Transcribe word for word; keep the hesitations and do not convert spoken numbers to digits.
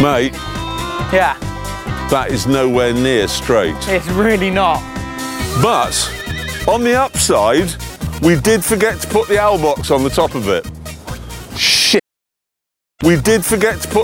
Mate, Yeah, that is nowhere near straight. it's really not. But on the upside, we did forget to put the owl box on the top of it. Shit. We did forget to put